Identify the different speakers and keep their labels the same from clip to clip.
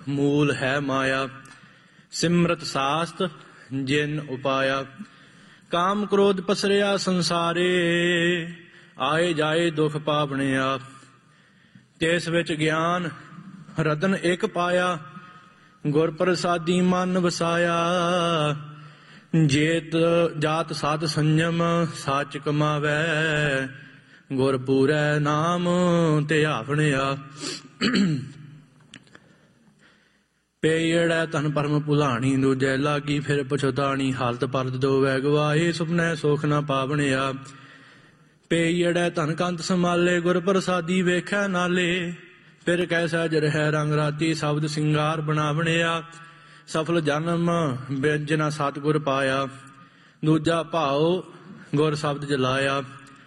Speaker 1: ਮੂਲ ਹੈ ਮਾਇਆ। ਸਿਮਰਤ ਸਾਸਤ ਜਿਨ ਉਪਾਇਆ। ਕਾਮ ਕ੍ਰੋਧ ਪਸਰਿਆ ਸੰਸਾਰੇ, ਆਏ ਜਾਏ ਦੁਖ ਪਾਵਣਿਆ। ਤਿਸ ਵਿੱਚ ਗਿਆਨ ਰਤਨ ਇੱਕ ਪਾਇਆ, ਗੁਰ ਪ੍ਰਸਾਦੀ ਮਨ ਵਸਾਇਆ। ਜੇਤ ਜਾਤ ਸਾਧ ਸੰਜਮ ਸੱਚ ਕਮਾਵੈ, ਗੁਰ ਪੂਰੈ ਨਾਮ ਧਿਆਵਣਿਆ। ਪੇੜੈ ਧਨ ਪਰਮ ਭੁਲਾਣੀ, ਦੂਜੈ ਲਾਗੀ ਫਿਰ ਪਛਤਾਣੀ। ਹਾਲਤ ਪਰਦ ਦੋਵੈ ਗਵਾਏ, ਸੁਪਨੈ ਸੋਖ ਨ ਪਾਵਣਿਆ। ਪੇੜੈ ਧਨ ਕੰਤ ਸੰਭਾਲੇ, ਗੁਰ ਪ੍ਰਸਾਦੀ ਵੇਖੈ ਨਾਲੇ। ਫਿਰ ਕੈਸਾ ਜਰਹਿ ਰੰਗ ਰਾਤੀ, ਸ਼ਬਦ ਸਿੰਗਾਰ ਬਣਾਵਣਿਆ। ਸਫਲ ਜਨਮ ਬਿਜਨਾ ਸਤਿਗੁਰ ਪਾਇਆ, ਦੂਜਾ ਭਾਉ ਗੁਰ ਸ਼ਬਦ ਜਲਾਇਆ।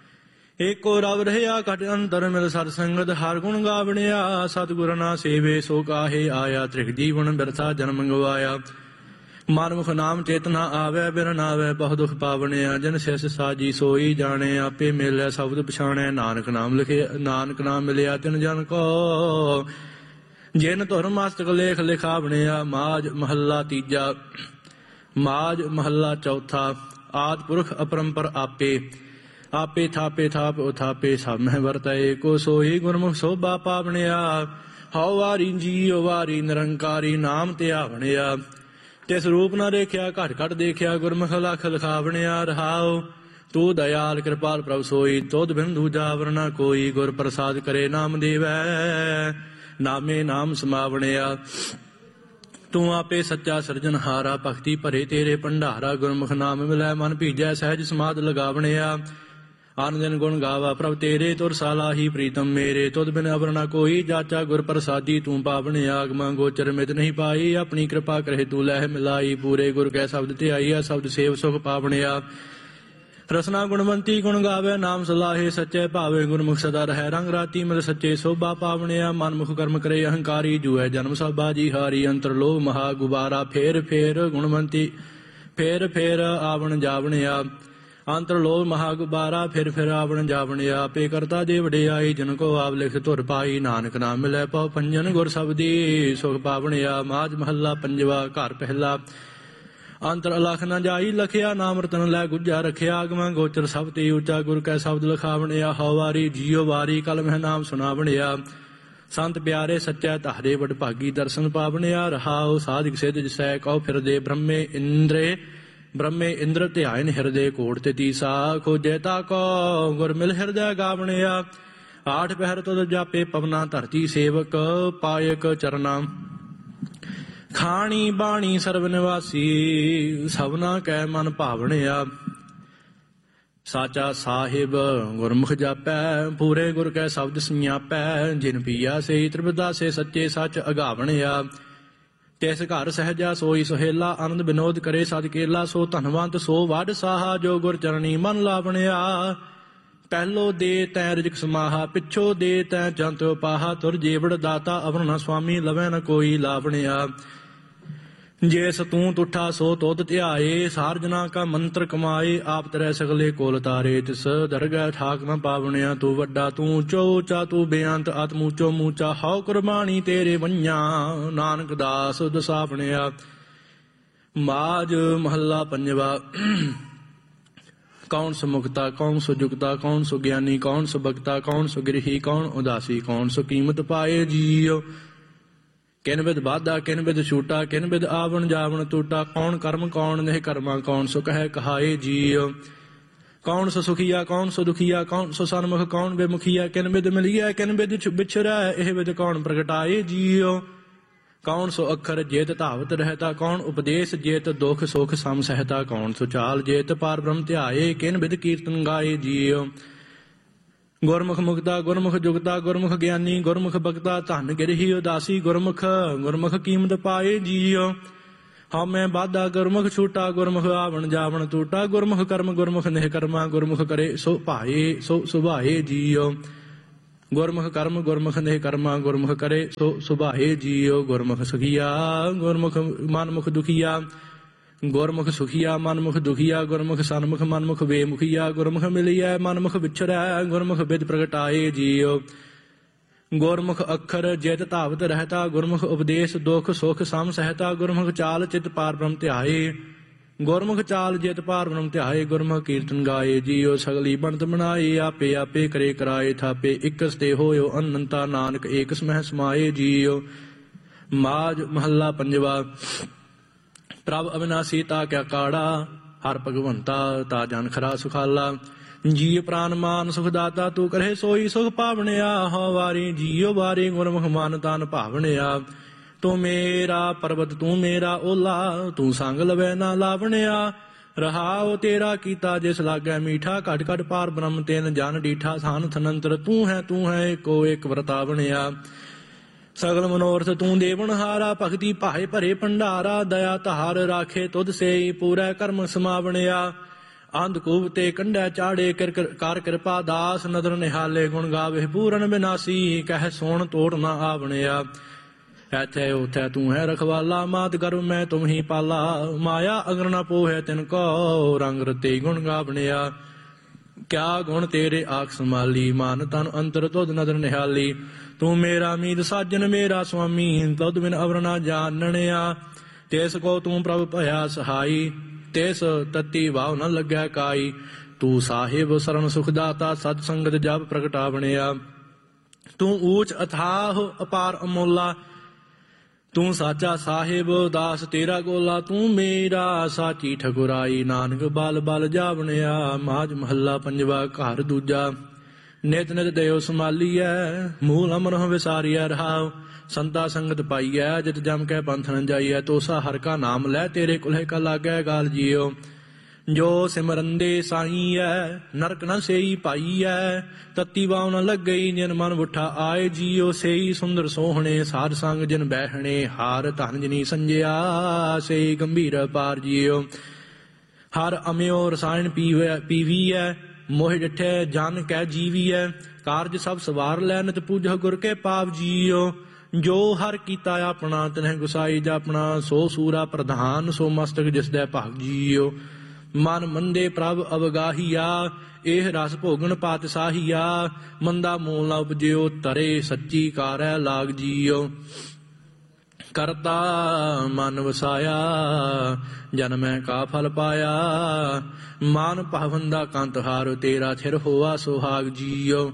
Speaker 1: ਏਕੋ ਰਵ ਰਹਿਆ ਘਟ ਅੰਤਰ, ਮਿਲ ਸਤ ਸੰਗਤ ਹਰ ਗੁਣ ਗਾਵਣਿਆ। ਸਤਿਗੁਰ ਨਾ ਸੇਵੇ ਸੋ ਕਾਹੇ ਆਇਆ, ਤ੍ਰਿਖ ਜੀਵਨ ਬਿਰਥਾ ਜਨਮ ਗਵਾਇਆ। ਮਨਮੁਖ ਨਾਮ ਚੇਤਨਾ ਆਵੈ, ਬਿਰਨ ਆਵੈ ਬਹੁ ਦੁਖ ਪਾਵਣਿਆ। ਜਨ ਸਿਸ ਸਾਜੀ ਸੋਈ ਜਾਣੇ, ਆਪੇ ਮਿਲਿਆ ਸ਼ਬਦ ਪਛਾਣੈ। ਨਾਨਕ ਨਾਮ ਲਿਖੇ ਨਾਨਕ ਨਾਮ ਮਿਲਿਆ ਤਿਨ ਜਨ ਕੋ, ਜਿਨ ਧੁਰ ਮਸਤਕ ਲੇਖ ਲਿਖਾਵਣਿਆ। ਮਾਝ ਮਹੱਲਾ ਤੀਜਾ। ਮਾਝ ਮਹੱਲਾ ਚੌਥਾ। ਆਦਿ ਪੁਰਖ ਅਪਰੰਪਰ ਆਪੇ, ਆਪੇ ਥਾਪੇ ਥਾਪ ਉਥਾਪੇ। ਸਭ ਮਹਿ ਵਰਤੈ ਕੋ ਸੋਈ, ਗੁਰਮੁਖ ਸੋਭਾ ਪਾਵਣਿਆ। ਹਉ ਵਾਰੀ ਜੀਉ ਵਾਰੀ, ਨਿਰੰਕਾਰੀ ਨਾਮ ਧਿਆਵਣਿਆ। ਤਿਸ ਰੂਪ ਨਾ ਦੇਖਿਆ ਘਟ ਘਟ ਦੇਖਿਆ, ਗੁਰਮੁਖ ਲਖ ਲਿਖਾਵਣਿਆ। ਰਹਾਉ ਤੂੰ ਦਇਆਲ ਕਿਰਪਾਲ ਪ੍ਰਭ ਸੋਈ, ਤੁਧ ਬਿਨ ਦੂਜਾ ਵਰ ਨਾ ਕੋਈ। ਗੁਰ ਪ੍ਰਸਾਦ ਕਰੇ ਨਾਮ ਦੇਵੈ, ਨਾਮੇ ਨਾਮ ਸਮਾਵਣਿਆ। ਤੂੰ ਆਪੇ ਸੱਚਾ ਸਿਰਜਨਹਾਰਾ, ਭਗਤੀ ਭਰੇ ਤੇਰੇ ਭੰਡਾਰਾ। ਗੁਰਮੁਖ ਨਾਮ ਮਿਲੈ ਮਨ ਭੀਜੈ, ਸਹਿਜ ਸਮਾਧ ਲਗਾਵਣਿਆ। ਆਨ ਦਿਨ ਗੁਣ ਗਾਵਾ ਪ੍ਰਭ ਤੇਰੇ, ਤੁਰ ਸਾਲਾਹੀ ਪ੍ਰੀਤਮ ਮੇਰੇ। ਤੁਧ ਬਿਨ ਅਵਰ ਨਾ ਕੋਈ, ਜਾਚਾ ਗੁਰ ਪ੍ਰਸਾਦੀ ਤੂੰ ਪਾਵਣਿਆ। ਆਗਮਾ ਗੋਚਰ ਮਿਤ ਨਹੀਂ ਪਾਈ, ਆਪਣੀ ਕਿਰਪਾ ਕਰੇ ਤੂੰ ਲਹਿ ਮਿਲਾਈ। ਪੂਰੇ ਗੁਰ ਕੈ ਸ਼ਬਦ ਧਿਆਈਆ, ਸ਼ਬਦ ਸੇਵ ਸੁਖ ਪਾਵਣਿਆ। ਰਸਨਾ ਗੁਣਵੰਤੀ ਗੁਣ ਗਾਵੇ, ਨਾਮ ਸਲਾਹੇ ਸੱਚੇ ਭਾਵੇ। ਗੁਰਮੁਖ ਸਦਾ ਰਹਿ ਰੰਗ ਰਾਤੀ, ਮਿਲ ਸੱਚੇ ਸੋਭਾ ਪਾਵਣਿਆ। ਮਨਮੁਖ ਕਰਮ ਕਰੇ ਅਹੰਕਾਰੀ, ਜੂਐ ਜਨਮ ਸਭ ਬਾਜੀ ਹਾਰੀ। ਅੰਤਰ ਲੋਭ ਮਹਾ ਗੁਬਾਰਾ, ਫੇਰ ਫੇਰ ਗੁਣਵੰਤੀ ਫੇਰ ਫੇਰ ਆਵਣ ਜਾਵਣਿਆ। ਅੰਤਰ ਲੋਭ ਮਹਾ ਗੁਬਾਰਾ, ਫਿਰ ਫਿਰ ਆਵਣ ਜਾਵਣਿਆ। ਆਪੇ ਕਰਤਾ ਦੇ ਵਡਿਆਈ, ਜਨ ਕੋ ਆਪ ਲਿਖ ਧੁਰ ਪਾਈ। ਨਾਨਕ ਨਾਮ ਮਿਲੈ ਪਉ ਪੰਜਨ, ਗੁਰ ਸ਼ਬਦੀ ਸੁਖ ਪਾਵਣਿਆ। ਮਾਝ ਮਹੱਲਾ ਪੰਜਵਾ। ਘਰ ਪਹਿਲਾ। ਅੰਤਰ ਅਲਖ ਨ ਜਾਈ ਲਖਿਆ, ਨਾਮ ਰਤਨ ਲੈ ਗੁੱਜਾ ਰਖਿਆ। ਆਗਮਾ ਗੋਚਰ ਸਭ ਤੇ ਉੱਚਾ, ਗੁਰ ਕੈ ਸ਼ਬਦ ਲਿਖਾਵਣਿਆ। ਹਉ ਵਾਰੀ ਜੀਉ ਵਾਰੀ, ਕਲ ਮਹਿ ਨਾਮ ਸੁਣਾਵਣਿਆ। ਸੰਤ ਪਿਆਰੇ ਸੱਚੈ ਧਾਰੇ, ਵਡ ਭਾਗੀ ਦਰਸ਼ਨ ਪਾਵਣਿਆ। ਰਹਾਉ ਸਾਧਿਕ ਸਿੱਧ ਜਿਸੈ ਕਉ ਫਿਰਦੇ, ਬ੍ਰਹਮੇ ਇੰਦਰ ਧਿਆਇਨ ਹਿਰਦੇ। ਕੋਟ ਤੇ ਤੀਸਾ ਖੋਜੇ ਤਾ ਕੋ, ਗੁਰ ਮਿਲ ਹਿਰਦੈ ਗਾਵਣਿਆ। ਆਠ ਪਹਿਰ ਤੁਧ ਜਾਪੇ ਪਵਨਾ, ਧਰਤੀ ਸੇਵਕ ਪਾਇਕ ਚਰਨਾ। ਖਾਣੀ ਬਾਣੀ ਸਰਬ ਨਿਵਾਸੀ, ਸਭਨਾ ਕੈ ਮਨ ਭਾਵਣਿਆ। ਸਾਚਾ ਸਾਹਿਬ ਗੁਰਮੁਖ ਜਾਪੈ, ਪੂਰੇ ਗੁਰ ਕੈ ਸ਼ਬਦ ਸੰਿਆਪੈ। ਜਿਨ ਪੀਆ ਸਈ ਤ੍ਰਿਪਦਾਸੇ, ਸੱਚੇ ਸੱਚ ਅਗਾਵਣਿਆ। ਤਿਸ ਘਰ ਸਹਿਜਾ ਸੋਈ ਸੁਹੇਲਾ, ਆਨੰਦ ਵਿਨੋਦ ਕਰੇ ਸਦ ਕੇਲਾ। ਸੋ ਧਨਵੰਤ ਸੋ ਵਡ ਸਾਹਾ, ਜੋ ਗੁਰ ਚਰਣੀ ਮਨ ਲਾਵਣਿਆ। ਪਹਿਲੋ ਦੇ ਤੈ ਰਿਜਕ ਸਮਾਹਾ, ਪਿੱਛੋ ਦੇ ਤੈ ਜੰਤ ਉਪਾਹਾ। ਤੁਰ ਜੀਵੜ ਦਾਤਾ ਅਵਰ ਨ ਸੁਆਮੀ, ਲਵੈ ਨ ਕੋਈ ਲਾਵਣਿਆ। ਜੇ ਸਤੂੰ ਤੁਠਾ ਸੋ ਤੁਧ ਧਿਆਏ, ਸਾਰ ਜਨਾ ਕਾ ਮੰਤਰ ਕਮਾਏ। ਆਪ ਤਰੈ ਸਗਲੇ ਕੋਲ ਤਾਰੇ, ਤਿਸ ਦਰਗਹਿ ਠਾਕ ਨ ਪਾਵਣਿਆ। ਤੂੰ ਵੱਡਾ ਤੂੰ ਉੱਚੋ ਉੱਚਾ, ਤੂੰ ਬੇਅੰਤ ਆਤਮ ਉੱਚੋ ਮੂਚਾ। ਹਉ ਕੁਰਬਾਨੀ ਤੇਰੇ ਵੰਝਾਂ, ਨਾਨਕ ਦਾਸ ਦਸਾਵਣਿਆ। ਮਾਝ ਮਹੱਲਾ ਪੰਜਵਾ। ਕੌਣ ਸੋ ਮੁਕਤਾ, ਕੌਣ ਸੋ ਜੁਗਤਾ, ਕੌਣ ਸੋ ਗਿਆਨੀ, ਕੌਣ ਸੋ ਭਗਤਾ, ਕੌਣ ਸੋ ਗ੍ਰਹੀ, ਕੌਣ ਉਦਾਸੀ, ਕੌਣ ਸੋ ਕੀਮਤ ਪਾਏ ਜੀਉ। ਕਿਨ ਬਿਦ ਬਾਧਾ ਕਿਨ ਬਿਦ ਛੂਟਾ, ਕਿਨ ਬਿਦ ਆਵਣ ਜਾਵਣ ਟੂਟਾ। ਕੌਣ ਕਰਮ ਕੌਣ ਨਿਹ ਕਰਮਾ, ਕੌਣ ਸੋ ਕਹਿ ਕਹਾਏ ਜੀਉ। ਕੌਣ ਸੋ ਸੁਖੀਆ, ਕੌਣ ਸੋ ਦੁਖੀਆ, ਕੌਣ ਸੋ ਸਨਮੁਖ, ਕੌਣ ਬੇਮੁਖੀਆ। ਕਿਨ ਬਿਦ ਮਿਲੀਐ, ਕਿਨ ਬਿਦ ਵਿਛੜੈ, ਇਹ ਬਿਦ ਕੌਣ ਪ੍ਰਗਟਾਏ ਜੀਉ। ਕੌਣ ਸੋ ਅੱਖਰ ਜੇਤ ਧਾਵਤ ਰਹਿਤਾ, ਕੌਣ ਉਪਦੇਸ਼ ਜੇਤ ਦੁਖ ਸੁਖ ਸਮ ਸਹਿਤਾ। ਕੌਣ ਸੋ ਚਾਲ ਜੇਤ ਪਾਰ ਬ੍ਰਹਮ ਧਿਆਏ, ਕਿਨ ਬਿਦ ਕੀਰਤਨ ਗਾਏ ਜੀਉ। ਗੁਰਮੁਖ ਮੁਕਤਾ, ਗੁਰਮੁਖ ਜੁਗਤਾ, ਗੁਰਮੁਖ ਗਿਆਨੀ, ਗੁਰਮੁਖ ਭਗਤਾ। ਧਨ ਗਿਰਹੀ ਉਦਾਸੀ, ਗੁਰਮੁਖ ਕੀਮਤ ਪਾਏ ਜੀਉ। ਹਉ ਮੈਂ ਬਾਧਾ ਗੁਰਮੁਖ ਛੂਟਾ, ਗੁਰਮੁਖ ਆਵਣ ਜਾਵਣ ਟੂਟਾ। ਗੁਰਮੁਖ ਕਰਮ ਗੁਰਮੁਖ ਨਿਹ ਕਰਮਾ, ਗੁਰਮੁਖ ਕਰੇ ਸੋ ਭਾਏ ਸੋ ਸੁਭਾਏ ਜੀਉ। ਗੁਰਮੁਖ ਕਰਮ ਗੁਰਮੁਖ ਨਿਹ ਕਰਮਾ, ਗੁਰਮੁਖ ਕਰੇ ਸੋ ਸੁਭਾਏ ਜੀਉ। ਗੁਰਮੁਖ ਸੁਖੀਆ, ਗੁਰਮੁਖ ਮਨਮੁਖ ਦੁਖੀਆ। ਗੁਰਮੁਖ ਸੁਖੀਆ, ਮਨਮੁਖ ਦੁਖੀਆ। ਗੁਰਮੁਖ ਸਨਮੁਖ, ਮਨਮੁਖ ਬੇਮੁਖੀਆ। ਗੁਰਮੁਖ ਮਿਲੀਐ, ਮਨਮੁਖ ਵਿਛੜੈ, ਗੁਰਮੁਖ ਬਿਦ ਪ੍ਰਗਟਾਏ ਜੀਉ। ਗੁਰਮੁਖ ਅੱਖਰ ਜਿਤ ਧਾਵਤ ਰਹਿਤਾ, ਗੁਰਮੁਖ ਉਪਦੇਸ਼ ਦੁਖ ਸੁਖ ਸਮ ਸਹਿਤਾ, ਗੁਰਮੁਖ ਚਾਲ ਚਿਤ ਪਾਰ ਬ੍ਰਹਮ ਧਿਆਏ, ਗੁਰਮੁਖ ਚਾਲ ਜਿਤ ਪਾਰ ਬ੍ਰਹਮ ਧਿਆਏ, ਗੁਰਮੁਖ ਕੀਰਤਨ ਗਾਏ, ਜੀਉ ਸਗਲੀ ਬਣਤ ਬਣਾਏ, ਆਪੇ ਆਪੇ ਕਰੇ ਕਰਾਏ, ਥਾਪੇ ਇਕਸ ਤੇ ਹੋਇਓ ਅਨੰਤਾ, ਨਾਨਕ ਏਕਸ ਮਹਿ ਸਮਾਏ। ਜੀਉ ਮਾਝ ਮਹੱਲਾ ਪੰਜਵਾ। ਪ੍ਰਭ ਅਵਿਨਾਸੀ ਤਾ ਕਿਆ ਕਾੜਾ, ਹਰ ਭਗਵੰਤਾ ਤਾ ਜਨ ਖਰਾ ਸੁਖਾਲਾ, ਜੀ ਪ੍ਰਾਨ ਮਾਨ ਸੁਖ ਦਾਤਾ, ਤੂੰ ਕਰੇ ਸੋਈ ਸੁਖ ਪਾਵਣਿਆ, ਹਉ ਵਾਰੀ ਜੀਉ ਵਾਰੀ ਗੁਰਮੁਖ ਮਨ ਤਨ ਭਾਵਣਿਆ, ਤੂੰ ਮੇਰਾ ਪਰਬਤ ਤੂੰ ਮੇਰਾ ਓਲਾ, ਤੂੰ ਸੰਗ ਲਵੈ ਨਾ ਲਾਵਣਿਆ, ਰਹਾਉ ਤੇਰਾ ਕੀਤਾ ਜਿਸ ਲਾਗੈ ਮੀਠਾ, ਘਟ ਘਟ ਪਾਰ ਬ੍ਰਹਮ ਤੈਨ ਜਨ ਡੀਠਾ, ਸਾਨਥ ਅਨੰਤਰ ਤੂੰ ਹੈ ਏਕੋ ਏਕ ਵਰਤਾਵਣਿਆ, ਸਗਲ ਮਨੋਰਥ ਤੂੰ ਦੇਵਨਹਾਰਾ, ਭਗਤੀ ਭਾਏ ਭਰੇ ਭੰਡਾਰਾ, ਦਇਆ ਧਾਰ ਰਾਖੇ ਤੁਧ ਸੇ ਪੂਰਾ ਕਰਮ ਸਮਾਵਣਿਆ, ਅੰਧਕੂਪ ਤੇ ਕੰਢੈ ਚਾੜੇ ਕਰ ਕਿਰਪਾ ਦਾਸ, ਨਦਰ ਨਿਹਾਲੇ ਗੁਣ ਗਾਵੇ ਪੂਰਨ ਬਿਨਾਸੀ, ਕਹਿ ਸੋਣ ਤੋੜ ਨਾ ਆਵਣਿਆ, ਐਥੇ ਉਥੈ ਤੂੰ ਹੈ ਰਖਵਾਲਾ, ਮਾਤ ਗਰਭ ਮੈਂ ਤੁਮ ਹੀ ਪਾਲਾ, ਮਾਇਆ ਅਗਰ ਨਾ ਪੋਹੈ ਤਿਨ ਕੋ, ਰੰਗ ਰਤੇ ਗੁਣ ਗਾਵਣਿਆ, ਕਿਆ ਗੁਣ ਤੇਰੇ ਆਖ ਸੰਭਾਲੀ, ਮਨ ਤਨ ਅੰਤਰ ਤੁਧ ਨਦਰ ਨਿਹਾਲੀ, ਤੂੰ ਮੇਰਾ ਮੀਤ ਸਾਜਨ ਮੇਰਾ ਸੁਆਮੀ, ਤੁਧ ਬਿਨ ਅਵਰ ਨਾ ਜਾਣਨਿਆ, ਤਿਸ ਕੋ ਤੂੰ ਪ੍ਰਭ ਭਇਆ ਸਹਾਈ, ਤਿਸ ਤਤੀ ਵਾਵ ਨ ਲੱਗੈ ਕਾਈ, ਤੂੰ ਸਾਹਿਬ ਸਰਨ ਸੁਖ ਦਾਤਾ, ਸਤ ਸੰਗਤ ਜਪ ਪ੍ਰਗਟਾਵਣਿਆ, ਤੂੰ ਊਚ ਅਥਾਹ ਅਪਾਰ ਅਮੋਲਾ, ਤੂੰ ਸਾਚਾ ਸਾਹਿਬ ਦਾਸ ਤੇਰਾ ਗੋਲਾ, ਤੂੰ ਮੇਰਾ ਸਾਚੀ ਠਗੁਰਾਈ, ਨਾਨਕ ਬਲ ਬਲ ਜਾਵਣਿਆ। ਮਾਝ ਮਹੱਲਾ ਪੰਜਵਾ। ਘਰ ਦੂਜਾ। ਨਿਤ ਨਿਤ ਦੇਉ ਸੰਭਾਲੀਐ, ਮੂਲ ਅਮਰਹੁ ਵਿਸਾਰੀਐ ਰਹਾਉ, ਸੰਤਾ ਸੰਗਤ ਪਾਈਐ, ਜਿਤ ਜਮ ਕੈ ਪੰਥ ਨ ਜਾਈਐ, ਤੋਸਾ ਹਰਿ ਕਾ ਨਾਮ ਲੈ, ਤੇਰੇ ਕੁਲਹਿ ਕਾ ਲਾਗੈ ਗਾਲ ਜੀਉ, ਜੋ ਸਿਮਰੰਦੇ ਸਾਈਐ, ਨਰਕ ਨ ਸੇਈ ਪਾਈਐ, ਤਤੀ ਵਾਉ ਨ ਲੱਗਈ, ਜਿਨ ਮਨ ਉਠਾ ਆਏ, ਜੀਉ ਸੇਈ ਸੁੰਦਰ ਸੋਹਣੇ, ਸਾਧ ਸੰਗ ਜਿਨ ਬੈਹਣੇ, ਹਾਰ ਧਨ ਜਿਨੀ ਸੰਜਿਆ, ਸੇਈ ਗੰਭੀਰ ਪਾਰ ਜੀਉ, ਹਰ ਅਮਿਓ ਰਸਾਇਣ ਪੀਵੀਐ, ਮੋਹਿ ਡਿਠੈ ਜਨ ਕੈ ਜੀਵੀਐ, ਕਾਰਜ ਸਭ ਸਵਾਰ ਲੈ, ਨਿਤ ਪੂਜਾ ਗੁਰ ਕੇ ਪਾਵ ਜੀਉ, ਜੋ ਹਰ ਕੀਤਾ ਆਪਣਾ, ਤਿਨਹਿ ਗੁਸਾਈ ਜਾਪਣਾ, ਸੋ ਸੂਰਾ ਪ੍ਰਧਾਨ, ਸੋ ਮਸਤਕ ਜਿਸ ਦੈ ਭਾਗ ਜੀਉ, ਮਨ ਮੰਦੇ ਪ੍ਰਭ ਅਵਗਾਹੀਆ, ਇਹ ਰਸ ਭੋਗਣ ਪਾਤ ਸਾਹੀਆ, ਮੰਦਾ ਮੂਲ ਨ ਉਪਜਿਓ, ਤਰੇ ਸੱਚੀ ਕਾਰੈ ਲਾਗ ਜੀਉ, ਕਰਤਾ ਮਨ ਵਸਾਇਆ, ਜਨਮੈ ਕਾ ਫਲ ਪਾਇਆ, ਮਾਨ ਭਾਵੰਦਾ ਕੰਤ ਹਾਰ, ਤੇਰਾ ਥਿਰ ਹੋਆ ਸੁਹਾਗ ਜੀਉ,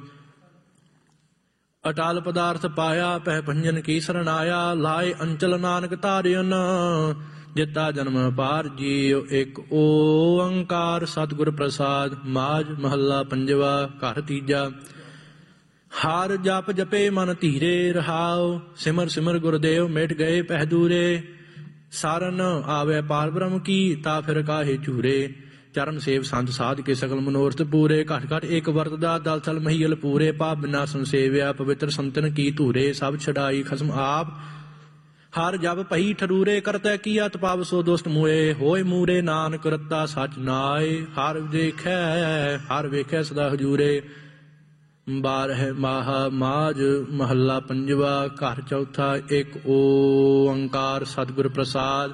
Speaker 1: ਅਟਲ ਪਦਾਰਥ ਪਾਇਆ, ਪਹਿ ਭੰਜਨ ਕੀ ਸਰਣ ਆਇਆ, ਲਾਏ ਅੰਚਲ ਨਾਨਕ ਧਾਰਿਅਨ, ਜਿਤਾ ਜਨਮ ਪਾਰ ਜੀਉ, ਇੱਕ ਓੰਕਾਰ ਸਤਿਗੁਰ ਪ੍ਰਸਾਦ। ਮਾਝ ਮਹੱਲਾ ਪੰਜਵਾ। ਘਰ ਤੀਜਾ। ਹਰ ਜਪ ਜਪੇ ਮਨ ਧੀਰੇ ਰਹਾਉ, ਸਿਮਰ ਸਿਮਰ ਗੁਰਦੇਵ ਮਿਟ ਗਏ ਪਹਿ ਦੂਰੇ, ਸਾਰਨ ਆਵੇ ਪਾਰ ਬ੍ਰਹਮ ਕੀ, ਤਾ ਫਿਰ ਕਾਹੇ ਝੂਰੇ, ਚਰਨ ਸੇਵ ਸੰਤ ਸਾਧ ਕੇ ਸਗਲ ਮਨੋਰਥ ਪੂਰੇ, ਘਟ ਘਟ ਇੱਕ ਵਰਤਦਾ ਦਲ ਥਲ ਮਹੀਲ ਪੂਰੇ, ਪਾਪ ਬਿਨਾ ਸੰਸੇਵਿਆ ਪਵਿੱਤਰ ਸੰਤਨ ਕੀ ਧੂਰੇ, ਸਭ ਛਡਾਈ ਖਸਮ ਆਪ, ਹਰ ਜਪ ਭਈ ਠਰੂਰੇ, ਕਰਤੈ ਕੀਆ ਤਪਾਵ ਸੋ ਦੁਸ਼ਟ ਮੂਏ, ਹੋਏ ਮੂਰੇ ਨਾਨਕ ਰਤਾ ਸਚ ਨਾਏ, ਹਰ ਵੇਖੈ ਸਦਾ ਹਜੂਰੇ। 12 ਮਾਹ। ਮਾਝ ਮਹੱਲਾ ਪੰਜਵਾ। ਘਰ ਚੌਥਾ। ਇੱਕ ਓੰਕਾਰ ਸਤਿਗੁਰ ਪ੍ਰਸਾਦ।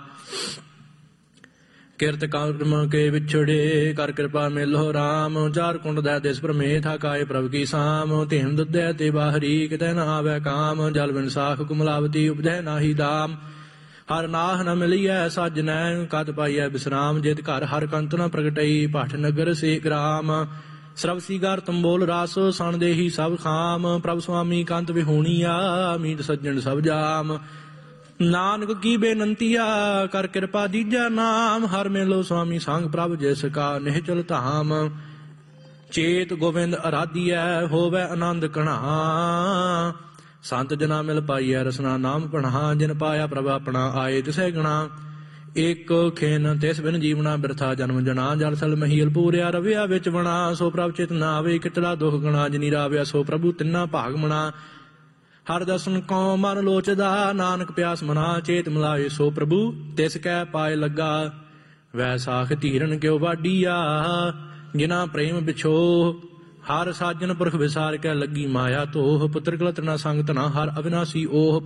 Speaker 1: ਕਿਰਤ ਕਰਮ ਕੇ ਵਿਛੜੇ, ਕਰ ਕਿਰਪਾ ਮਿਲੋ ਰਾਮ, ਚਾਰ ਕੁੰਡ ਦੈ ਦਿਸ ਪ੍ਰਮੇ, ਥਾਕਾਏ ਪ੍ਰਭ ਕੀ ਸਾਮ, ਧੇਮ ਦੁੱਧੈ ਤੇ ਬਾਹਰੀ, ਕਿਤੈ ਨ ਆਵੈ ਕਾਮ, ਜਲ ਬਿਨ ਸਾਖ ਕੁਮਲਾਵਤੀ, ਉਪਜੈ ਨਾਹੀ ਦਾਮ, ਹਰ ਨਾਹ ਨ ਮਿਲੀਐ ਸਾਜਨੈ, ਕਦ ਪਾਈਐ ਬਿਸਰਾਮ, ਜਿਤ ਘਰ ਹਰ ਕੰਤ ਨ ਪ੍ਰਗਟਈ, ਭੱਠ ਨਗਰ ਸੇ ਗ੍ਰਾਮ, ਸਰਬ ਸੀਗਾਰ ਤੰਬੋਲ ਰਾਸ, ਸਣ ਦੇਹੀ ਸਭ ਖਾਮ, ਪ੍ਰਭ ਸੁਆਮੀ ਕੰਤ ਵਿਹੂਣੀਆ, ਮੀਤ ਸੱਜਣ ਸਭ ਜਾਮ, ਨਾਨਕ ਕੀ ਬੇਨੰਤੀਆ, ਕਰ ਕਿਰਪਾ ਦੀਜਾ ਨਾਮ, ਹਰ ਮੇਲੋ ਸੁਆਮੀ ਸੰਗ ਪ੍ਰਭ ਜਿਸ ਕਾ ਨਿਹਚਲ ਧਾਮ, ਚੇਤ ਗੋਵਿੰਦ ਅਰਾਧੀਐ, ਹੋਵੈ ਆਨੰਦ ਕਣਾ, ਸੰਤ ਜਨਾ ਮਿਲ ਪਾਈਐ ਰਸਨਾ, ਨਾਮ ਪੜ੍ਹਾ, ਜਿਨ ਪਾਇਆ ਪ੍ਰਭ ਆਪਣਾ, ਆਏ ਤਿਸੈ ਗਣਾ, ਇੱਕ ਖੇਨ ਤਿਸ ਬਿਨ ਜੀਵਨਾ, ਬਿਰਥਾ ਜਨਮ ਜਣਾ, ਜਲ ਥਲ ਮਹੀਲ ਪੂਰਿਆ, ਰਵਿਆ ਵਿੱਚ ਬਣਾ, ਸੋ ਪ੍ਰਭ ਚਿਤ ਨਾ ਆਵੇ, ਕਿਤਲਾ ਦੁਖ ਗਣਾ, ਜਿਨੀ ਰਾਵਿਆ ਸੋ ਪ੍ਰਭੂ ਤਿੰਨਾ ਭਾਗ ਮਣਾ, ਹਰ ਦਰਸ਼ਨ ਕਉ ਮਨ ਲੋਚਦਾ, ਨਾਨਕ ਪਿਆਸ ਮਨਾ, ਚੇਤ ਮਿਲਾਏ ਸੋ ਪ੍ਰਭੂ ਤਿਸ ਕੈ ਪਾਏ ਲੱਗਾ, ਵੈ ਸਾਖ ਧੀਰਨ ਕਿਉ ਵਾਡੀਆ, ਜਿਨਾ ਪ੍ਰੇਮ ਵਿਛੋ, ਹਰ ਸਾਜਨ ਪੁਰਖ ਵਿਸਾਰ ਕੈ, ਲੱਗੀ ਮਾਇਆ ਧੋਹ, ਪੁੱਤਰ ਕਲਤ ਨਾ ਸੰਗ ਧਨਾ, ਹਰ ਅਵਿਨਾਸੀ ਓਹ।